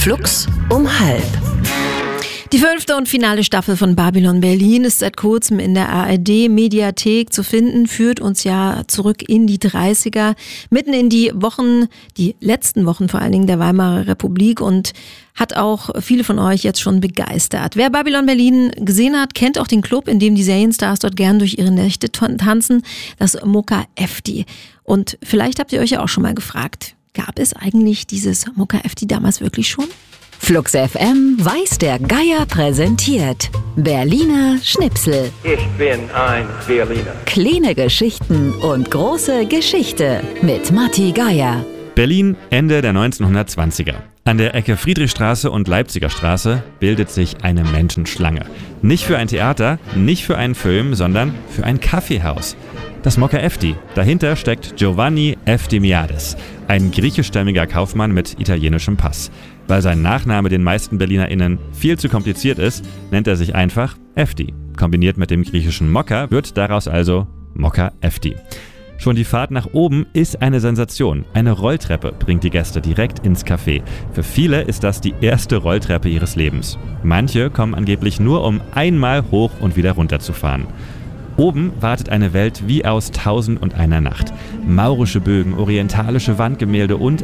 Flux um 3:30. Die 5. und finale Staffel von Babylon Berlin ist seit kurzem in der ARD-Mediathek zu finden, führt uns ja zurück in die 30er, mitten in die Wochen, die letzten Wochen vor allen Dingen der Weimarer Republik und hat auch viele von euch jetzt schon begeistert. Wer Babylon Berlin gesehen hat, kennt auch den Club, in dem die Serienstars dort gern durch ihre Nächte tanzen, das Mokka Efti. Und vielleicht habt ihr euch ja auch schon mal gefragt, gab es eigentlich dieses Mokka Efti damals wirklich schon? Flux FM Weiß der Geier präsentiert Berliner Schnipsel. Ich bin ein Berliner. Kleine Geschichten und große Geschichte mit Matti Geier. Berlin, Ende der 1920er. An der Ecke Friedrichstraße und Leipziger Straße bildet sich eine Menschenschlange. Nicht für ein Theater, nicht für einen Film, sondern für ein Kaffeehaus. Das Mokka Efti. Dahinter steckt Giovanni Eftimiades, ein griechischstämmiger Kaufmann mit italienischem Pass. Weil sein Nachname den meisten BerlinerInnen viel zu kompliziert ist, nennt er sich einfach Efti. Kombiniert mit dem griechischen Mokka wird daraus also Mokka Efti. Schon die Fahrt nach oben ist eine Sensation. Eine Rolltreppe bringt die Gäste direkt ins Café. Für viele ist das die erste Rolltreppe ihres Lebens. Manche kommen angeblich nur, um einmal hoch und wieder runter zu fahren. Oben wartet eine Welt wie aus 1001 Nacht. Maurische Bögen, orientalische Wandgemälde und